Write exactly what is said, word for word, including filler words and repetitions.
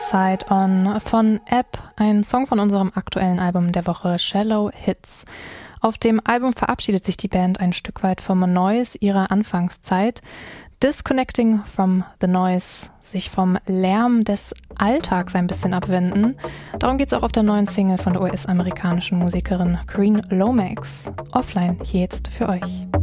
Side On von App, ein Song von unserem aktuellen Album der Woche Shallow Hits. Auf dem Album verabschiedet sich die Band ein Stück weit vom Noise ihrer Anfangszeit. Disconnecting from the Noise, sich vom Lärm des Alltags ein bisschen abwenden. Darum geht es auch auf der neuen Single von der U S-amerikanischen Musikerin Green Lomax. Offline hier jetzt für euch.